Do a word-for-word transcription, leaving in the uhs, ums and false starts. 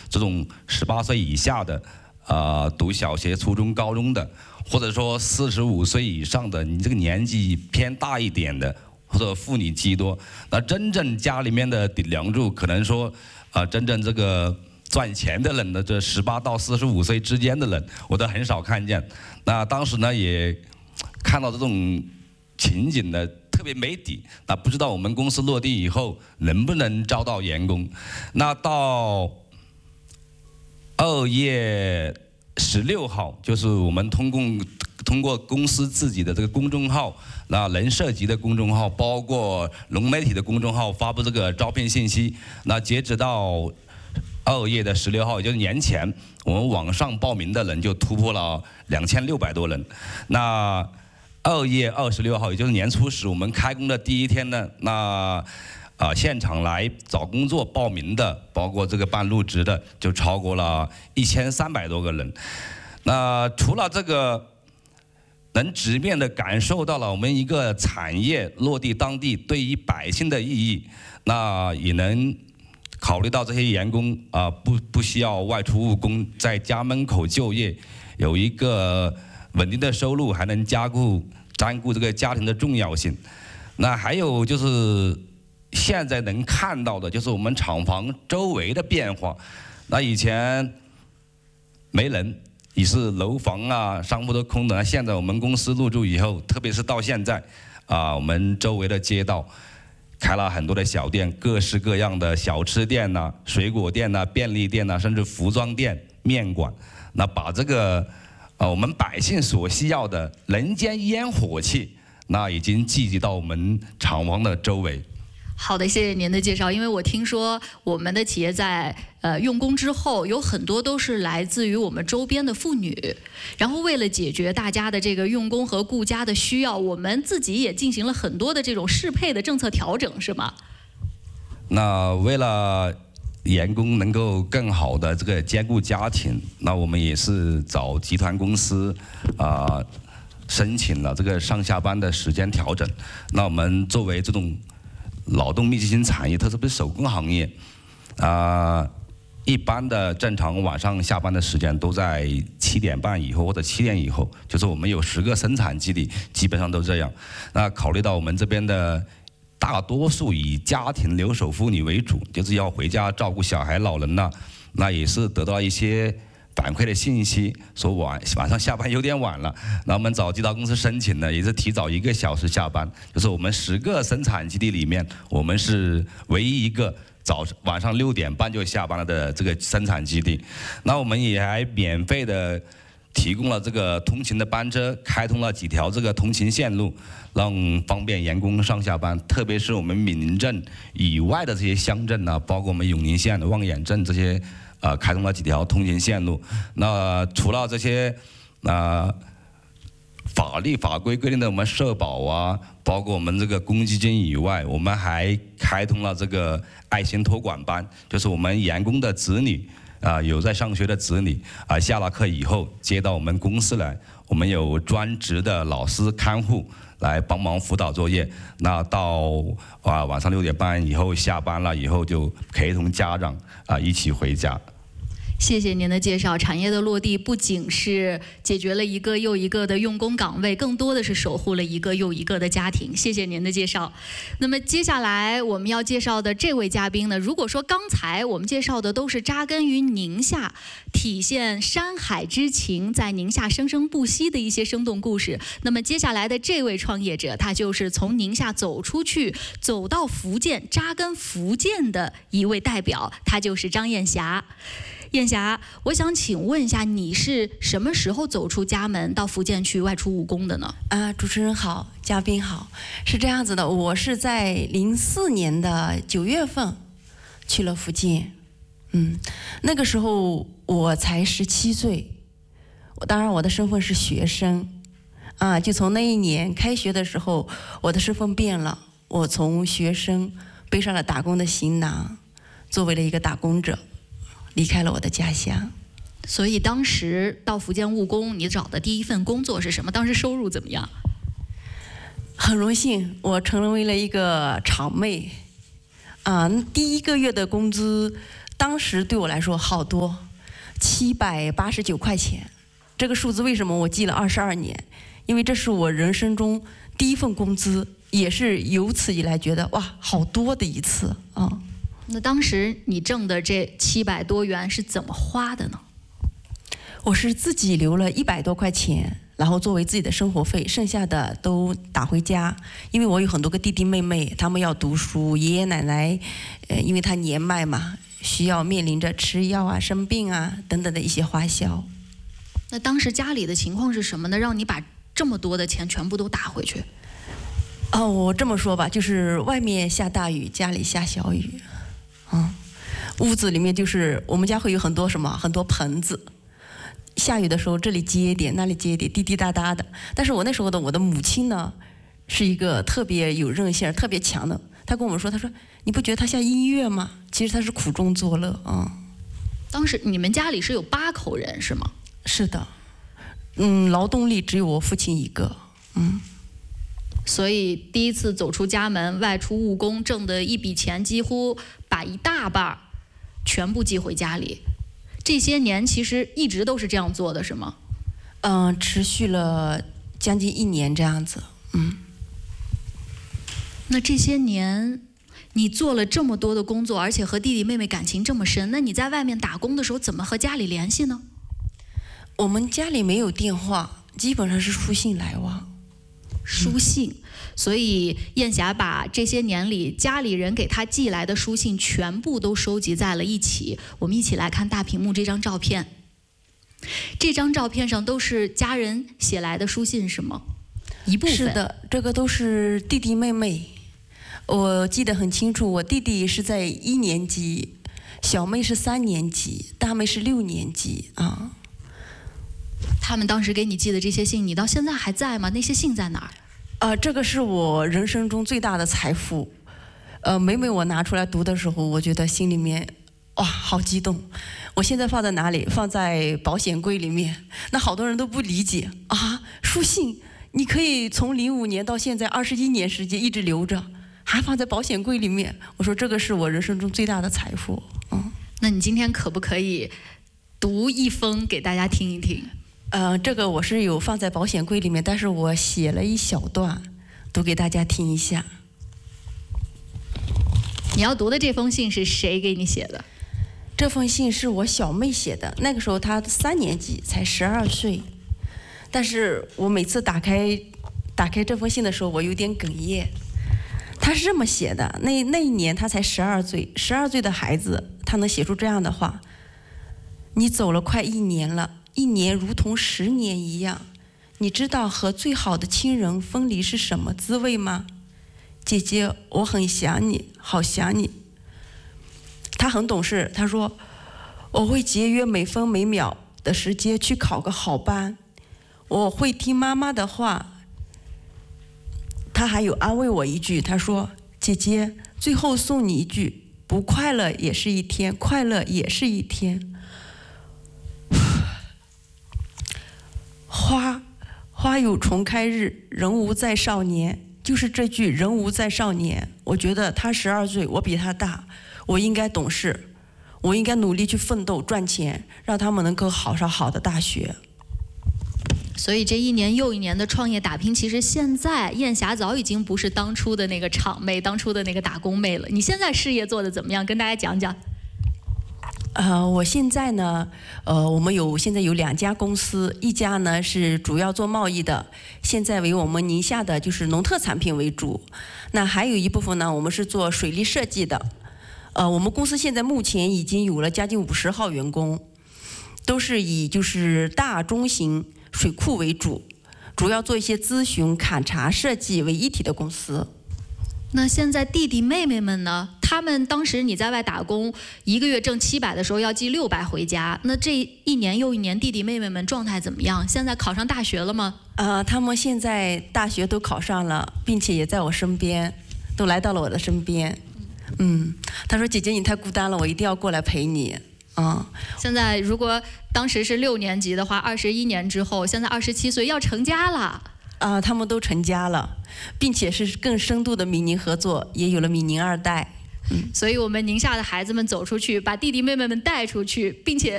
这种十八岁以下的，啊、呃，读小学、初中、高中的，或者说四十五岁以上的，你这个年纪偏大一点的，或者妇女居多，那真正家里面的顶梁柱，可能说，啊、呃，真正这个赚钱的人的这十八到四十五岁之间的人，我都很少看见。那当时呢，也看到这种情景呢，特别没底。那不知道我们公司落地以后能不能招到员工？那到二月十六号，就是我们通过通过公司自己的这个公众号，那人社级的公众号，包括融媒体的公众号发布这个招聘信息。那截止到二月的十六号，也就是年前，我们网上报名的人就突破了两千六百多人。那二月二十六号，也就是年初十，我们开工的第一天呢，那啊、呃、现场来找工作报名的，包括这个办入职的，就超过了一千三百多个人。那除了这个，能直面的感受到了我们一个产业落地当地对于百姓的意义，那也能考虑到这些员工啊、呃、不不需要外出务工，在家门口就业，有一个稳定的收入，还能兼顾兼顾这个家庭的重要性。那还有就是现在能看到的，就是我们厂房周围的变化。那以前没人，也是楼房啊、商铺都空的。现在我们公司入驻以后，特别是到现在，啊，我们周围的街道开了很多的小店，各式各样的小吃店呐、水果店呐、便利店呐，甚至服装店、面馆。那把这个啊我们百姓所需要的人间烟火气，那已经聚集到我们厂房的周围。 好的，谢谢您的介绍。因为我听说我们的企业在呃用工之后，有很多都是来自于我们周边的妇女，然后为了解决大家的这个用工和顾家的需要，我们自己也进行了很多的这种适配的政策调整，是吗？ 那为了员工能够更好的这个兼顾家庭，那我们也是找集团公司啊、呃、申请了这个上下班的时间调整。那我们作为这种劳动密集型产业，特别是手工行业，啊、呃，一般的正常晚上下班的时间都在七点半以后或者七点以后，就是我们有十个生产基地，基本上都这样。那考虑到我们这边的大多数以家庭留守妇女为主，就是要回家照顾小孩、老人呐、啊，那也是得到一些反馈的信息，说晚晚上下班有点晚了，那我们找集团公司申请呢，也是提早一个小时下班，就是我们十个生产基地里面，我们是唯一一个早晚上六点半就下班了的这个生产基地。那我们也还免费的提供了这个通勤的班车，开通了几条这个通勤线路，让方便员工上下班。特别是我们闽宁镇以外的这些乡镇呢、啊，包括我们永宁县、望远镇这些。呃，开通了几条通勤线路。那除了这些，呃，法律法规规定的我们社保啊，包括我们这个公积金以外，我们还开通了这个爱心托管班，就是我们员工的子女啊、呃，有在上学的子女啊、呃，下了课以后接到我们公司来，我们有专职的老师看护来帮忙辅导作业。那到啊晚上六点半以后下班了以后，就陪同家长啊、呃、一起回家。 谢谢您的介绍。产业的落地不仅是解决了一个又一个的用工岗位，更多的是守护了一个又一个的家庭。谢谢您的介绍。那么接下来我们要介绍的这位嘉宾呢，如果说刚才我们介绍的都是扎根于宁夏，体现山海之情，在宁夏生生不息的一些生动故事，那么接下来的这位创业者，他就是从宁夏走出去，走到福建，扎根福建的一位代表，他就是张艳霞。艳霞，我想请问一下，你是什么时候走出家门到福建去外出务工的呢？ 啊，主持人好，嘉宾好，是这样子的，我是在零四年的九月份去了福建，嗯，那个时候我才十七岁，当然我的身份是学生，啊，就从那一年开学的时候，我的身份变了，我从学生背上了打工的行囊，作为了一个打工者。离开了我的家乡， 所以当时到福建务工，你找的第一份工作是什么？当时收入怎么样？ 很荣幸，我成为了一个厂妹，啊，第一个月的工资当时对我来说好多，七百八十九块钱。这个数字为什么我记了二十二年？因为这是我人生中第一份工资，也是由此以来觉得哇，好多的一次啊。嗯， 那当时你挣的这七百多元是怎么花的呢？ 我是自己留了一百多块钱，然后作为自己的生活费，剩下的都打回家。因为我有很多个弟弟妹妹，他们要读书，爷爷奶奶，呃，因为他年迈嘛，需要面临着吃药啊、生病啊等等的一些花销。 那当时家里的情况是什么呢？让你把这么多的钱全部都打回去？ 哦，我这么说吧，就是外面下大雨，家里下小雨，嗯，屋子里面就是我们家会有很多什么，很多盆子。下雨的时候，这里接一点，那里接一点，滴滴答答的。但是我那时候的我的母亲呢，是一个特别有韧性、特别强的。她跟我们说，她说你不觉得她像音乐吗？其实她是苦中作乐啊。嗯， 当时你们家里是有八口人是吗？ 是的，嗯，劳动力只有我父亲一个，嗯。 所以第一次走出家门，外出务工，挣的一笔钱，几乎把一大半全部寄回家里。这些年其实一直都是这样做的，是吗？ 嗯，持续了将近一年这样子，嗯。 那这些年，你做了这么多的工作，而且和弟弟妹妹感情这么深，那你在外面打工的时候，怎么和家里联系呢？ 我们家里没有电话，基本上是书信来往。 书信，嗯，所以燕霞把这些年里家里人给她寄来的书信全部都收集在了一起。我们一起来看大屏幕这张照片。这张照片上都是家人写来的书信，是吗？一部分。 是的，这个都是弟弟妹妹。我记得很清楚，我弟弟是在一年级，小妹是三年级，大妹是六年级啊。 他们当时给你寄的这些信，你到现在还在吗？那些信在哪儿？ 啊、呃，这个是我人生中最大的财富。呃，每每我拿出来读的时候，我觉得心里面哇，好激动。我现在放在哪里？放在保险柜里面。那好多人都不理解啊，书信你可以从零五年到现在二十一年时间一直留着，还放在保险柜里面。我说这个是我人生中最大的财富。嗯， 那你今天可不可以读一封给大家听一听？ 呃，这个我是有放在保险柜里面，但是我写了一小段，读给大家听一下。 你要读的这封信是谁给你写的？ 这封信是我小妹写的，那个时候她三年级，才十二岁。但是我每次打开打开这封信的时候，我有点哽咽。她是这么写的，那那一年她才十二岁，十二岁的孩子，她能写出这样的话：你走了快一年了。一年如同十年一样，你知道和最好的亲人分离是什么滋味吗？姐姐，我很想你，好想你。他很懂事，他说我会节约每分每秒的时间去考个好班，我会听妈妈的话。他还有安慰我一句，他说姐姐，最后送你一句，不快乐也是一天，快乐也是一天。花，花有重开日，人无再少年。就是这句“人无再少年”，我觉得他十二岁，我比他大，我应该懂事，我应该努力去奋斗赚钱，让他们能够考上好的大学。 所以这一年又一年的创业打拼，其实现在燕霞早已经不是当初的那个厂妹，当初的那个打工妹了。你现在事业做得怎么样？跟大家讲讲。 呃，我现在呢，呃，我们有现在有两家公司，一家呢是主要做贸易的，现在为我们宁夏的就是农特产品为主。那还有一部分呢，我们是做水利设计的。呃，我们公司现在目前已经有了将近五十号员工，都是以就是大中型水库为主，主要做一些咨询、勘察、设计为一体的公司。 那现在弟弟妹妹们呢？他们当时你在外打工，一个月挣七百的时候要寄六百回家。那这一年又一年，弟弟妹妹们状态怎么样？现在考上大学了吗？ 呃，他们现在大学都考上了，并且也在我身边，都来到了我的身边。嗯，他说：“姐姐，你太孤单了，我一定要过来陪你。”嗯， 现在如果当时是六年级的话，二十一年之后，现在二十七岁要成家了。 啊、呃，他们都成家了，并且是更深度的米宁合作，也有了米宁二代。 所以我们宁夏的孩子们走出去，把弟弟妹妹们带出去，并且